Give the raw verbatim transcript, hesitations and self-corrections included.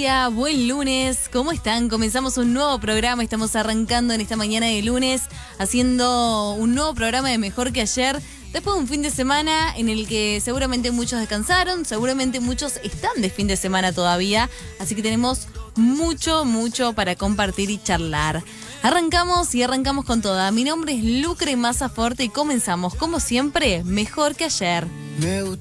día, buen lunes, ¿cómo están? Comenzamos un nuevo programa, estamos arrancando en esta mañana de lunes, haciendo un nuevo programa de Mejor que Ayer, después de un fin de semana en el que seguramente muchos descansaron, seguramente muchos están de fin de semana todavía, así que tenemos mucho, mucho para compartir y charlar. Arrancamos y arrancamos con toda. Mi nombre es Lucre Mazaforte y comenzamos, como siempre, Mejor que Ayer.